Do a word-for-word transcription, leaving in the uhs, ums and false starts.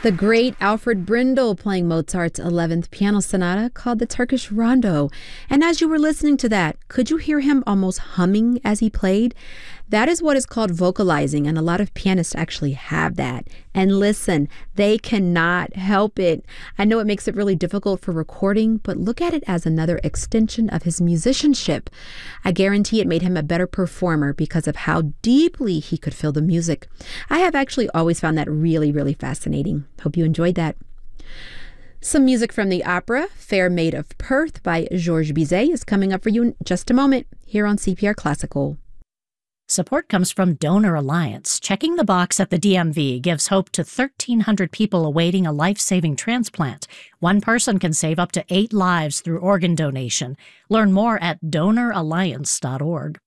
The great Alfred Brindle playing Mozart's eleventh Piano Sonata called the Turkish Rondo. And as you were listening to that, could you hear him almost humming as he played? That is what is called vocalizing, and a lot of pianists actually have that. And listen, they cannot help it. I know it makes it really difficult for recording, but look at it as another extension of his musicianship. I guarantee it made him a better performer because of how deeply he could feel the music. I have actually always found that really, really fascinating. Hope you enjoyed that. Some music from the opera, Fair Maid of Perth by Georges Bizet is coming up for you in just a moment here on C P R Classical. Support comes from Donor Alliance. Checking the box at the D M V gives hope to thirteen hundred people awaiting a life-saving transplant. One person can save up to eight lives through organ donation. Learn more at donor alliance dot org.